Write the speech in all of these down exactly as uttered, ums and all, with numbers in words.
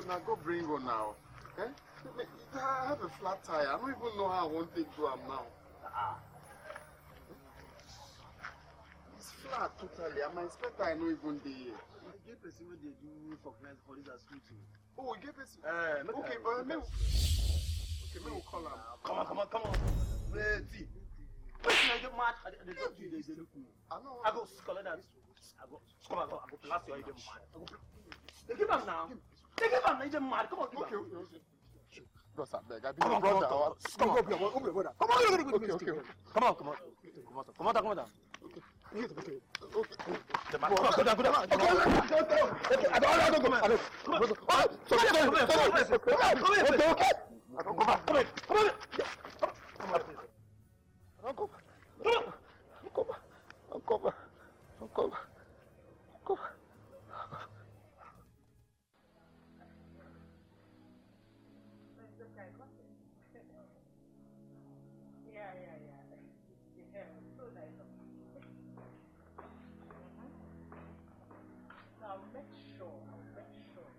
Now go bring her now. Eh? I have a flat tire. I don't even know how I want to do am now. Ah. It's flat totally. I'm an inspector. I know even the. I get person what they do for clients for this as too. Oh, you get person. Uh, okay, but me. Okay, me will call him. Come on, come on, come on. Ready. Wait, I get mad. I don't do this. I know. I go scholar that. I go. Come on, I go blast your item mad. I go. They give him now. They give him now. He's mad. Come on, okay, okay. Bros, I beg. I be your brother. Come on, come on, come on. Come on, okay, okay, okay. Come on, come on. Come on, come on, come on. Okay. Okay. Okay. The man. Come on, go down, go down. Okay, okay. I don't, I don't come on. Come on. What? Sorry, sorry, sorry. Come on, come on. Okay, okay. I don't come back. Come on, come on. Come on. I don't go. Come on. Come on. I'll come back. I'll come back. Come on. Yeah, yeah, yeah. Yeah, so nice. Mm-hmm. I'll make sure. I'll make sure.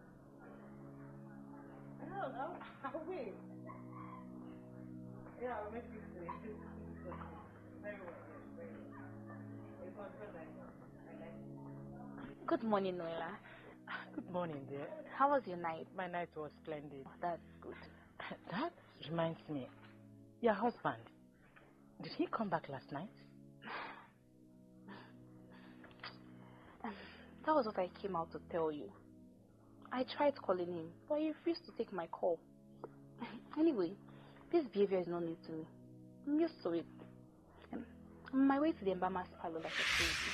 I don't know. I'll wait. Yeah, I'll make you say. Very well, yes, very well. It was so nice. I like it. Good morning, Noella. Good morning, dear. How was your night? My night was splendid. Oh, that's good. That reminds me. Your husband, did he come back last night? Um, that was what I came out to tell you. I tried calling him, but he refused to take my call. Anyway, this behavior is not new to me. I'm used to it. Um, I'm on my way to the Mbama's parlor like I told you.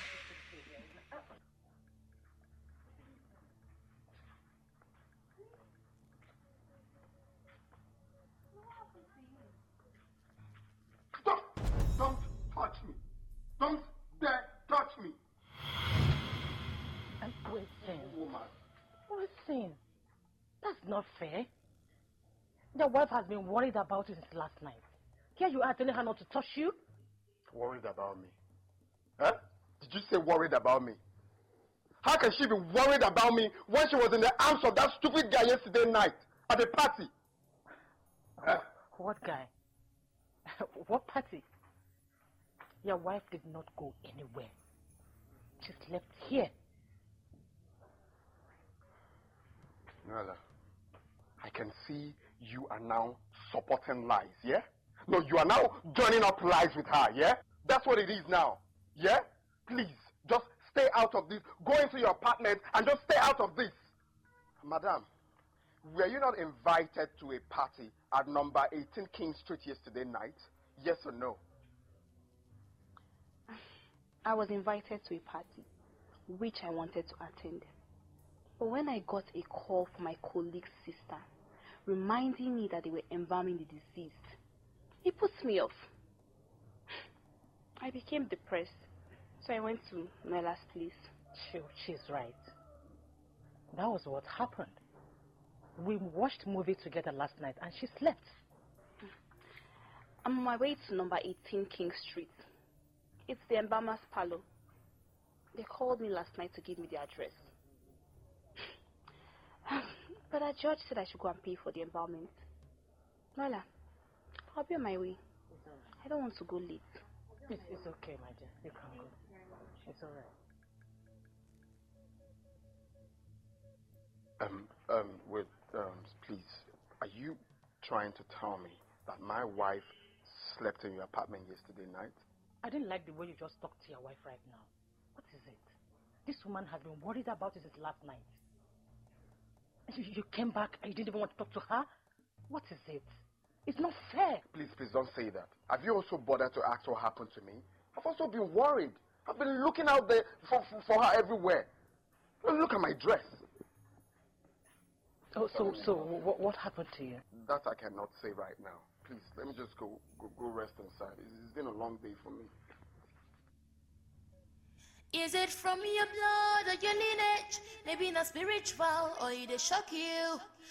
Stop! Don't touch me! Don't dare touch me! And wait, Sin. Woman. Wait, Sin. That's not fair. Your wife has been worried about you since last night. Here you are telling her not to touch you? Worried about me? Huh? Did you say worried about me? How can she be worried about me when she was in the arms of that stupid guy yesterday night at the party? Huh? What guy? What party? Your wife did not go anywhere. She slept here. Noella, I can see you are now supporting lies, yeah? No, you are now joining up lies with her, yeah? That's what it is now, yeah? Please, just stay out of this. Go into your apartment and just stay out of this. Madam, were you not invited to a party at number eighteen King Street yesterday night? Yes or no? I was invited to a party, which I wanted to attend. But when I got a call from my colleague's sister, reminding me that they were embalming the deceased, it puts me off. I became depressed, so I went to Noella's place. She, she's right. That was what happened. We watched movie together last night and she slept. I'm on my way to number eighteen King Street. It's the embalmer's parlor. They called me last night to give me the address. But our judge said I should go and pay for the embalmment. Noella, I'll be on my way. I don't want to go late. It's, it's okay, my dear. You can go. It's alright. Um, um, wait, um, please. Are you trying to tell me that my wife slept in your apartment yesterday night? I didn't like the way you just talked to your wife right now. What is it? This woman has been worried about it since last night. You, you came back and you didn't even want to talk to her? What is it? It's not fair. Please, please don't say that. Have you also bothered to ask what happened to me? I've also been worried. I've been looking out there for, for, for her everywhere. Look at my dress. Oh, so, so what, what happened to you? That I cannot say right now. Please, let me just go, go, go rest inside. It's, it's been a long day for me. Is it from your blood or your lineage? Maybe not spiritual or it shock you.